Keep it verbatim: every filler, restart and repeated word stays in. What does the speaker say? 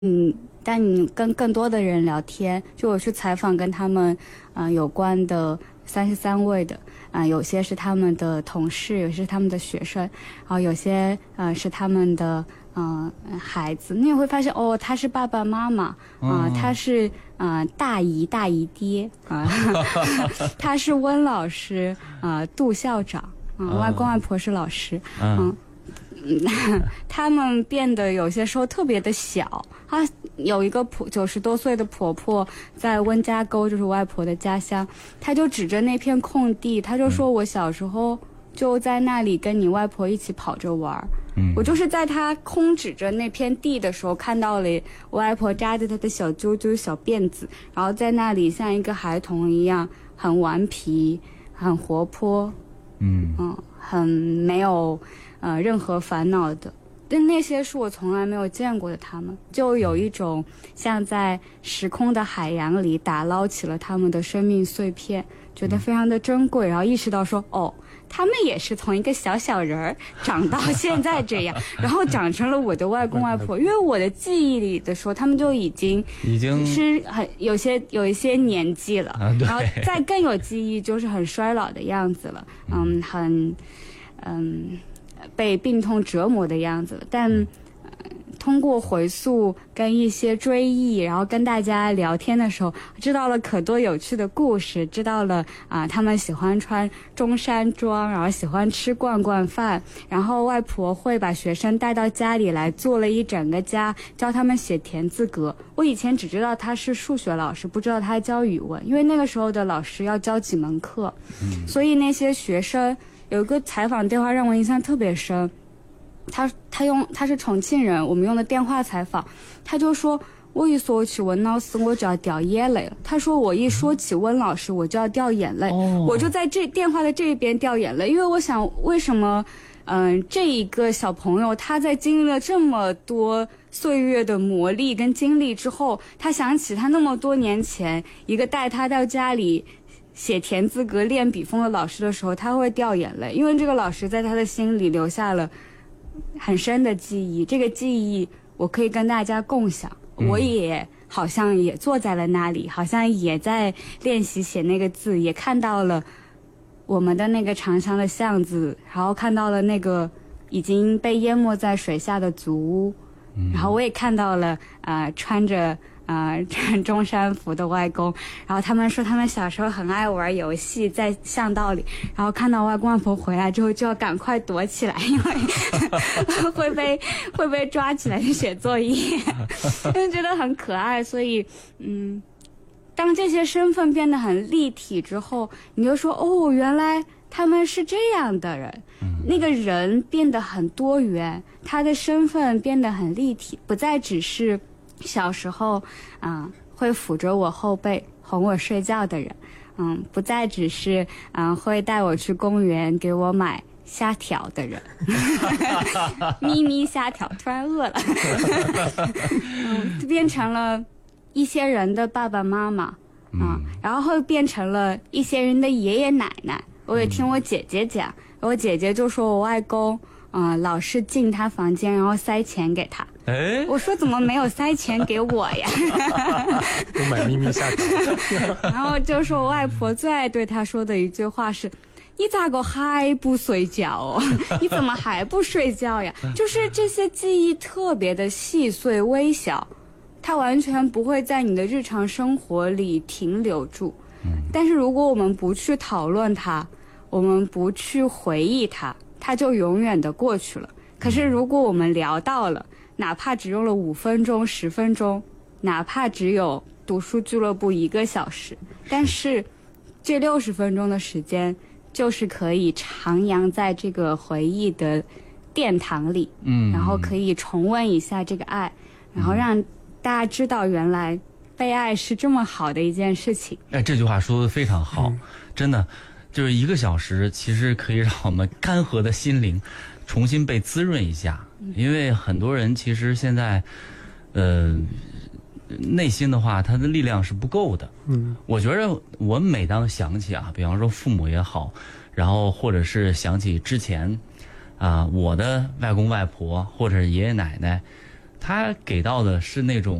嗯，但你跟更多的人聊天，就我去采访跟他们，嗯、呃，有关的三十三位的，啊、呃，有些是他们的同事，有些是他们的学生，然后有些呃是他们的嗯、呃、孩子，你也会发现哦，他是爸爸妈妈啊、呃，他是呃大姨大姨爹啊，呃、他是温老师啊、呃，杜校长啊、呃，外公外婆是老师，嗯。嗯嗯，他们变得有些时候特别的小。他有一个婆九十多岁的婆婆在温家沟，就是外婆的家乡，她就指着那片空地，她就说：“我小时候就在那里跟你外婆一起跑着玩。”嗯，我就是在她空指着那片地的时候，看到了我外婆扎着她的小揪揪、小辫子，然后在那里像一个孩童一样，很顽皮、很活泼，嗯嗯，很没有。呃，任何烦恼的，但那些是我从来没有见过的。他们就有一种像在时空的海洋里打捞起了他们的生命碎片，觉得非常的珍贵，然后意识到说，哦，他们也是从一个小小人儿长到现在这样，然后长成了我的外公外婆。因为我的记忆里的时候，他们就已经已经是很有些有一些年纪了， 啊、 然后再更有记忆就是很衰老的样子了，嗯，很嗯。被病痛折磨的样子，但、呃、通过回溯跟一些追忆，然后跟大家聊天的时候，知道了可多有趣的故事，知道了啊、呃，他们喜欢穿中山装，然后喜欢吃罐罐饭，然后外婆会把学生带到家里来，做了一整个家，教他们写田字格。我以前只知道他是数学老师，不知道他教语文，因为那个时候的老师要教几门课，嗯、所以那些学生。有一个采访电话让我印象特别深，他他用他是重庆人，我们用的电话采访，他就说我一说起温老师我就要掉眼泪了。他说我一说起温老师我就要掉眼泪，哦、我就在这电话的这一边掉眼泪，因为我想为什么，嗯、呃，这一个小朋友他在经历了这么多岁月的磨砺跟经历之后，他想起他那么多年前一个带他到家里。写田字格练笔锋的老师的时候，他会掉眼泪，因为这个老师在他的心里留下了很深的记忆。这个记忆我可以跟大家共享，嗯、我也好像也坐在了那里，好像也在练习写那个字，也看到了我们的那个长长的巷子，然后看到了那个已经被淹没在水下的祖屋，嗯、然后我也看到了啊、呃、穿着。啊、呃，中山服的外公，然后他们说他们小时候很爱玩游戏，在巷道里，然后看到外公外婆回来之后就要赶快躲起来，因为会被会被抓起来去写作业，就觉得很可爱。所以，嗯，当这些身份变得很立体之后，你就说哦，原来他们是这样的人，那个人变得很多元，他的身份变得很立体，不再只是。小时候，啊、呃，会抚着我后背哄我睡觉的人，嗯，不再只是嗯、呃、会带我去公园给我买虾条的人，咪咪虾条，突然饿了，嗯，变成了一些人的爸爸妈妈，啊、嗯，然后会变成了一些人的爷爷奶奶。我也听我姐姐讲，我姐姐就说我外公。嗯、呃，老是进他房间，然后塞钱给他。哎，我说怎么没有塞钱给我呀？ 都买咪咪虾条。 然后就说我外婆最爱对他说的一句话是：“你咋个还不睡觉哦？你怎么还不睡觉呀？”就是这些记忆特别的细碎微小，它完全不会在你的日常生活里停留住。但是如果我们不去讨论它，我们不去回忆它。它就永远的过去了。可是如果我们聊到了，哪怕只用了五分钟、十分钟，哪怕只有读书俱乐部一个小时，但是这六十分钟的时间，就是可以徜徉在这个回忆的殿堂里，嗯，然后可以重温一下这个爱，然后让大家知道原来被爱是这么好的一件事情。 哎，这句话说得非常好，嗯、真的。就是一个小时，其实可以让我们干涸的心灵重新被滋润一下。因为很多人其实现在，呃，内心的话，他的力量是不够的。嗯，我觉得我每当想起啊，比方说父母也好，然后或者是想起之前啊、呃，我的外公外婆或者是爷爷奶奶， 他给到的是那种